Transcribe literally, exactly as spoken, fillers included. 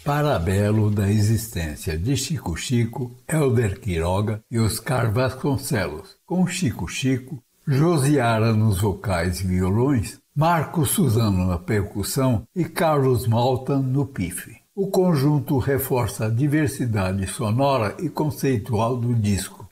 parabelo da existência de Chico Chico, Hélder Quiroga e Oscar Vasconcelos, com Chico Chico, Josiara nos vocais e violões, Marco Suzano na percussão e Carlos Malta no pife. O conjunto reforça a diversidade sonora e conceitual do disco,